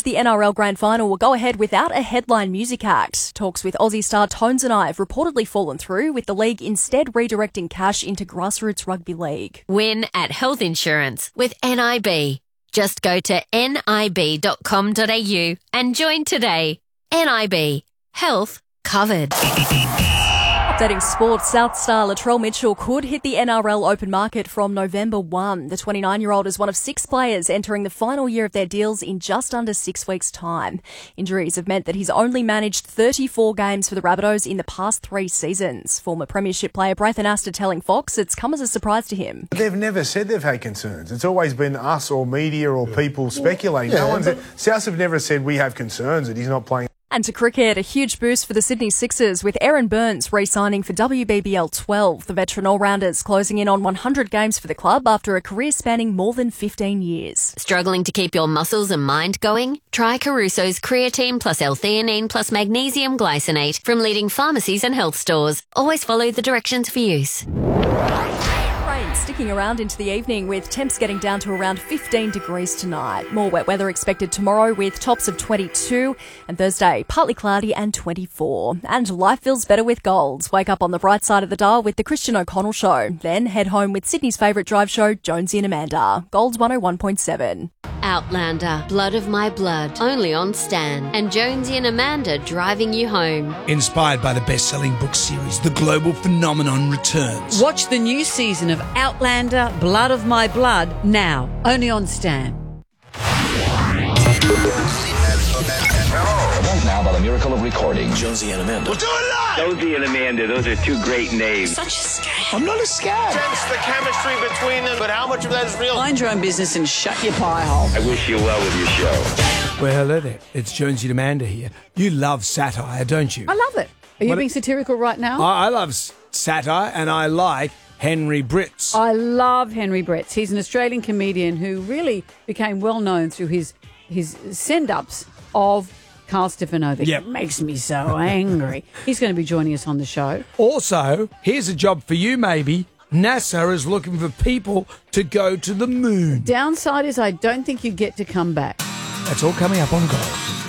the NRL Grand Final will go ahead without a headline music act. Talks with Aussie star Tones and I have reportedly fallen through, with the league instead redirecting cash into grassroots rugby league. Win at health insurance with NIB. Just go to nib.com.au and join today. NIB. Health covered. Updating sports, South star Latrell Mitchell could hit the NRL open market from November 1. The 29-year-old is one of 6 players entering the final year of their deals in just under 6 weeks' time. Injuries have meant that he's only managed 34 games for the Rabbitohs in the past 3 seasons. Former premiership player Braithen Astor telling Fox it's come as a surprise to him. They've never said they've had concerns. It's always been us or media or people speculating. South have never said we have concerns that he's not playing. And to cricket, a huge boost for the Sydney Sixers, with Aaron Burns re-signing for WBBL 12. The veteran all-rounders closing in on 100 games for the club after a career spanning more than 15 years. Struggling to keep your muscles and mind going? Try Caruso's creatine plus L-theanine plus magnesium glycinate from leading pharmacies and health stores. Always follow the directions for use. Rain sticking around into the evening, with temps getting down to around 15 degrees tonight. More wet weather expected tomorrow, with tops of 22, and Thursday partly cloudy and 24. And life feels better with Golds. Wake up on the bright side of the dial with the Christian O'Connell Show. Then head home with Sydney's favourite drive show, Jonesy and Amanda. Golds 101.7. Outlander, Blood of My Blood, only on Stan. And Jonesy and Amanda driving you home. Inspired by the best-selling book series, the global phenomenon returns. Watch the new season of Outlander, Blood of My Blood, now, only on Stan. Now, by the miracle of recording, Jonesy and Amanda. We'll do it live! Jonesy and Amanda, those are 2 great names. Such a scam. I'm not a scab. Sense the chemistry between them, but how much of that is real? Mind your own business and shut your pie hole. I wish you well with your show. Well, hello there. It's Jonesy and Amanda here. You love satire, don't you? I love it. Are you being satirical right now? I love satire, and I like Henry Britz. I love Henry Britz. He's an Australian comedian who really became well known through his send-ups of Carl Stefano. That makes me so angry. He's going to be joining us on the show. Also, here's a job for you, maybe. NASA is looking for people to go to the moon. Downside is I don't think you get to come back. That's all coming up on Gold.